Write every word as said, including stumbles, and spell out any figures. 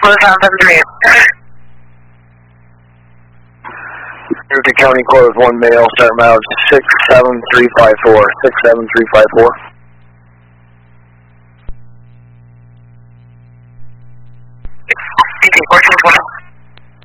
Blue seven seven three. Cherokee County Close one male, start mileage six seven three five four, six seven three five four. Thank you, fourteen twenty.